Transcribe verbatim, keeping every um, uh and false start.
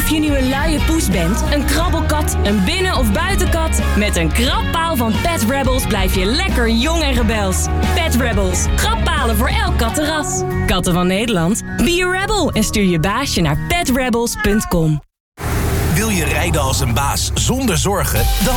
Of je nu een luie poes bent, een krabbelkat, een binnen- of buitenkat... met een krabpaal van Pet Rebels blijf je lekker jong en rebels. Pet Rebels. Krabbpalen voor elk kattenras. Katten van Nederland. Be a rebel en stuur je baasje naar pet rebels punt com. Wil je rijden als een baas zonder zorgen? Dan